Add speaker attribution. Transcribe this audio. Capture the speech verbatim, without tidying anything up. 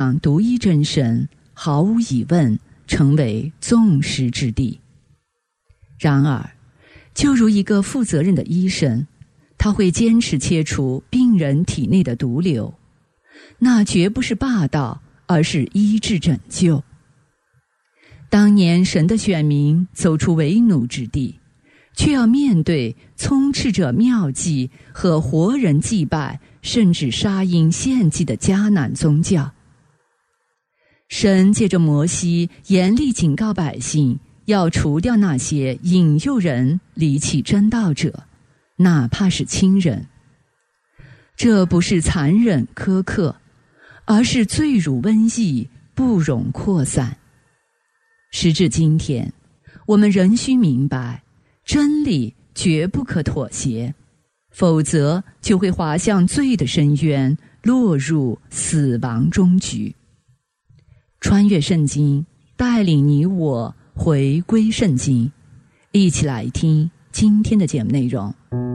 Speaker 1: 上独一真神，毫无疑问成为众矢之的。然而，就如一个负责任的医生，他会坚持切除病人体内的毒瘤，那绝不是霸道，而是医治拯救。当年神的选民走出为奴之地，却要面对充斥着庙祭和活人祭拜甚至杀婴献祭的迦南宗教。神借着摩西严厉警告百姓，要除掉那些引诱人离弃真道者，哪怕是亲人。这不是残忍苛刻，而是罪如瘟疫，不容扩散。时至今天，我们仍需明白，真理绝不可妥协，否则就会滑向罪的深渊，落入死亡终局。穿越圣经，带领你我回归圣经，一起来听今天的节目内容。